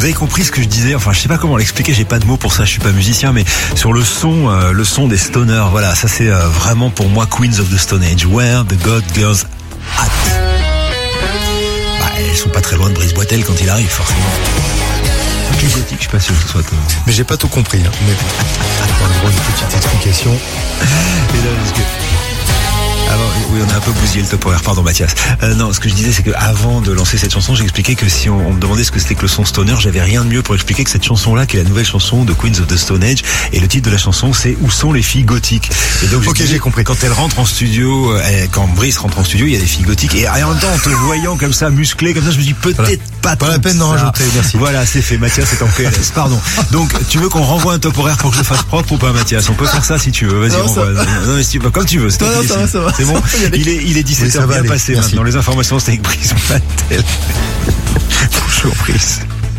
avez compris ce que je disais. Enfin, je sais pas comment l'expliquer. J'ai pas de mots pour ça. Je suis pas musicien, mais sur le son des stoners. Voilà, ça c'est vraiment pour moi Queens of the Stone Age. Where the God Girls At. Bah, elles sont pas très loin de Brice Boitel quand il arrive, forcément. Les gothiques, je suis pas sûr que ce soit toi. Mais j'ai pas tout compris. Hein. Mais on a une petite explication. Et là, parce que... Avant, oui, on a un peu bousillé le top horaire, pardon Mathias. Non, ce que je disais, c'est que avant de lancer cette chanson, j'expliquais que si on me demandait ce que c'était que le son stoner, j'avais rien de mieux pour expliquer que cette chanson-là, qui est la nouvelle chanson de Queens of the Stone Age, et le titre de la chanson, c'est Où sont les filles gothiques. Et donc, j'ai compris. Quand elle rentre en studio, quand Brice rentre en studio, il y a des filles gothiques, et en même temps, en te voyant comme ça, musclé, comme ça, je me dis peut-être pas la peine d'en rajouter, merci. Voilà, c'est fait. Mathias est en PLS, pardon. Donc, tu veux qu'on renvoie un top horaire pour que je le fasse propre ou pas, Mathias? On peut faire ça si tu veux. Vas-y, renvoie. Non, mais si tu veux, comme tu veux. C'est toi qui décides. C'est bon. Il est 17h bien passé maintenant. Les informations, c'était avec Brice Boitel. Bonjour Brice.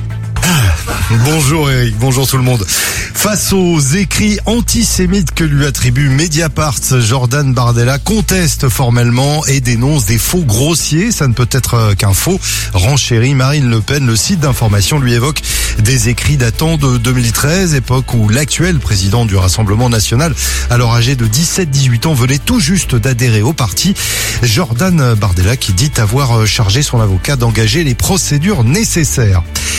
Bonjour Eric, bonjour tout le monde. Face aux écrits antisémites que lui attribue Mediapart, Jordan Bardella conteste formellement et dénonce des faux grossiers. Ça ne peut être qu'un faux, renchérit Marine Le Pen. Le site d'information lui évoque des écrits datant de 2013, époque où l'actuel président du Rassemblement national, alors âgé de 17-18 ans, venait tout juste d'adhérer au parti. Jordan Bardella qui dit avoir chargé son avocat d'engager les procédures nécessaires.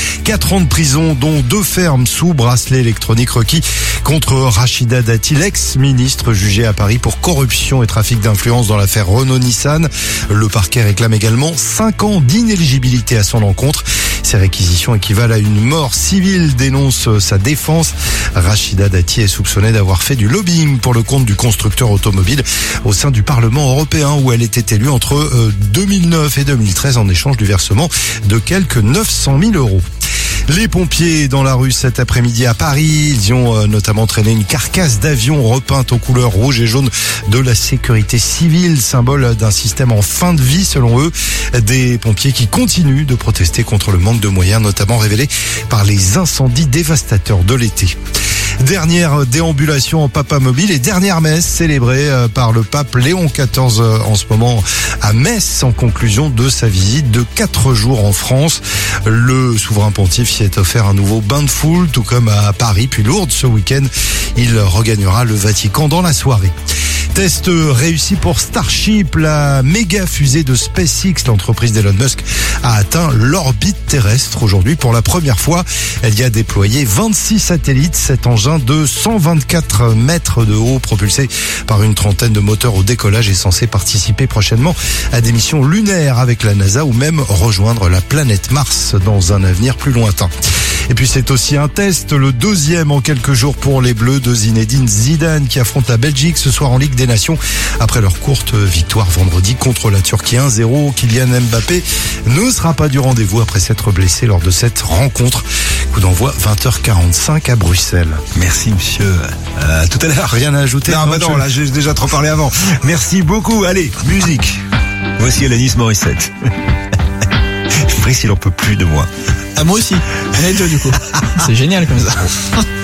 4 ans de prison, dont 2 fermes sous bracelet électronique requis contre Rachida Dati, l'ex-ministre jugée à Paris pour corruption et trafic d'influence dans l'affaire Renault-Nissan. Le parquet réclame également 5 ans d'inéligibilité à son encontre. Ces réquisitions équivalent à une mort civile, dénonce sa défense. Rachida Dati est soupçonnée d'avoir fait du lobbying pour le compte du constructeur automobile au sein du Parlement européen où elle était élue entre 2009 et 2013 en échange du versement de quelques 900 000 €. Les pompiers dans la rue cet après-midi à Paris, ils y ont notamment traîné une carcasse d'avion repeinte aux couleurs rouge et jaune de la sécurité civile, symbole d'un système en fin de vie selon eux. Des pompiers qui continuent de protester contre le manque de moyens, notamment révélés par les incendies dévastateurs de l'été. Dernière déambulation en Papa Mobile et dernière messe célébrée par le pape Léon XIV en ce moment à Metz en conclusion de sa visite de 4 jours en France. Le souverain pontife s'y est offert un nouveau bain de foule, tout comme à Paris puis Lourdes ce week-end. Il regagnera le Vatican dans la soirée. Test réussi pour Starship, la méga fusée de SpaceX, l'entreprise d'Elon Musk, a atteint l'orbite terrestre aujourd'hui pour la première fois. Elle y a déployé 26 satellites, cet engin de 124 mètres de haut, propulsé par une trentaine de moteurs au décollage, est censé participer prochainement à des missions lunaires avec la NASA ou même rejoindre la planète Mars dans un avenir plus lointain. Et puis c'est aussi un test, le 2e en quelques jours pour les Bleus de Zinedine Zidane qui affronte la Belgique ce soir en Ligue des Nations après leur courte victoire vendredi contre la Turquie 1-0. Kylian Mbappé ne sera pas du rendez-vous après s'être blessé lors de cette rencontre. Coup d'envoi 20h45 à Bruxelles. Merci monsieur. Tout à l'heure. Rien à ajouter? Non, là j'ai déjà trop parlé avant. Merci beaucoup. Allez, musique. Voici Alanis Morissette. Brice, il en peut plus de moi. Ah, moi aussi. On est deux du coup. C'est génial comme ça.